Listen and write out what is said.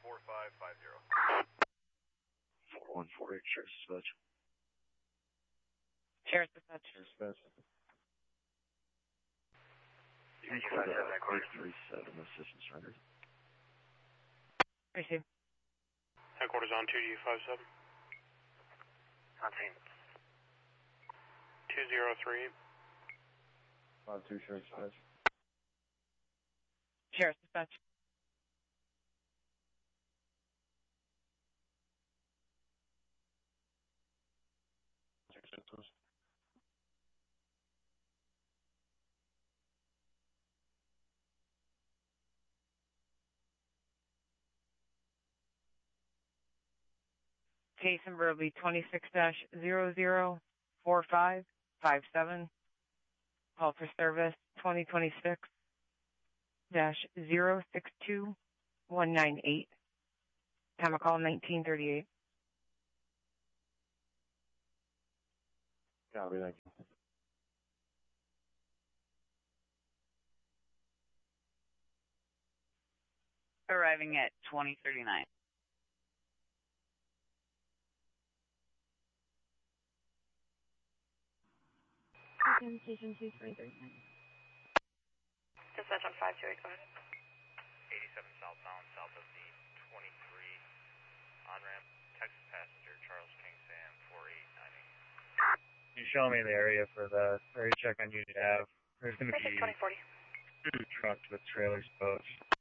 4550. 4148, Sheriff's Dispatch. Sheriff's Dispatch. Sheriff's Dispatch. 837, assistance rendered. Receive. Headquarters on 2G57. On scene. 203. 52, Sheriff's Dispatch. Sheriff's Dispatch. Case number will be 26-004557. Call for service 2026-062198. Time of call 1938. Copy, thank you. Arriving at 2039. Station 2339. Dispatch on 5285. 87 southbound, south of the 23 on-ramp, Texas passenger, Charles King Sam 4898. Can you show me the area for the area check on Unit Ave? There's going to be 2040. 2 trucks with trailers both.